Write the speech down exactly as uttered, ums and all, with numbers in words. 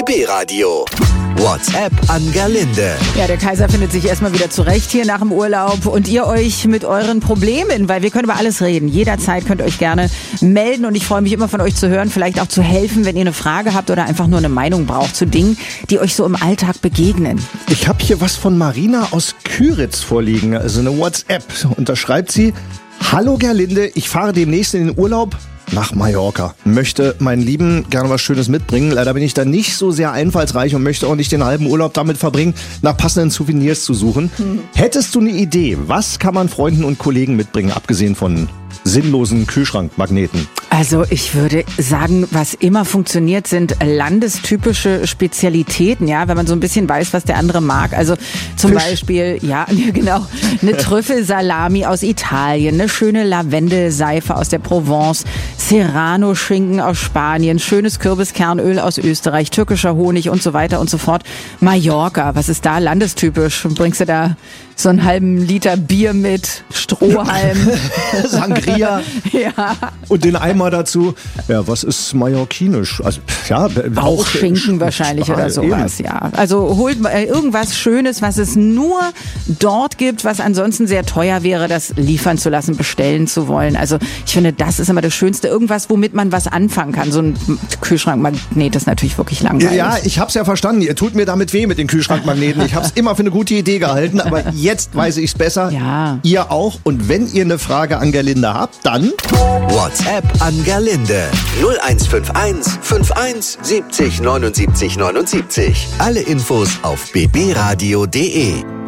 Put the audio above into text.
B B-Radio. WhatsApp an Gerlinde. Ja, der Kaiser findet sich erstmal wieder zurecht hier nach dem Urlaub und ihr euch mit euren Problemen, weil wir können über alles reden. Jederzeit könnt ihr euch gerne melden und ich freue mich immer von euch zu hören, vielleicht auch zu helfen, wenn ihr eine Frage habt oder einfach nur eine Meinung braucht zu Dingen, die euch so im Alltag begegnen. Ich habe hier was von Marina aus Küritz vorliegen, also eine WhatsApp. Und da schreibt sie: Hallo Gerlinde, ich fahre demnächst in den Urlaub nach Mallorca. Möchte meinen Lieben gerne was Schönes mitbringen. Leider bin ich da nicht so sehr einfallsreich und möchte auch nicht den halben Urlaub damit verbringen, nach passenden Souvenirs zu suchen. Hm. Hättest du eine Idee, was kann man Freunden und Kollegen mitbringen, abgesehen von sinnlosen Kühlschrankmagneten? Also ich würde sagen, was immer funktioniert, sind landestypische Spezialitäten, ja, wenn man so ein bisschen weiß, was der andere mag. Also zum Fisch. Beispiel, ja, genau, eine Trüffelsalami aus Italien, eine schöne Lavendelseife aus der Provence, Serrano-Schinken aus Spanien, schönes Kürbiskernöl aus Österreich, türkischer Honig und so weiter und so fort. Mallorca, was ist da landestypisch? Bringst du da so einen halben Liter Bier mit, Strohhalm, Sangria ja. Und den Eimer dazu. Ja, was ist mallorquinisch? Also, ja, auch Schinken wahrscheinlich oder sowas, eben. Ja. Also holt irgendwas Schönes, was es nur dort gibt, was ansonsten sehr teuer wäre, das liefern zu lassen, bestellen zu wollen. Also ich finde, das ist immer das Schönste. Irgendwas, womit man was anfangen kann. So ein Kühlschrankmagnet ist natürlich wirklich langweilig. Ja, ich hab's ja verstanden. Ihr tut mir damit weh mit den Kühlschrankmagneten. Ich hab's immer für eine gute Idee gehalten, aber jetzt weiß ich's besser. Ja. Ihr auch. Und wenn ihr eine Frage an Gerlinde habt, dann WhatsApp an Gerlinde. null eins fünf eins fünf eins siebzig neunundsiebzig neunundsiebzig. Alle Infos auf b b radio punkt d e.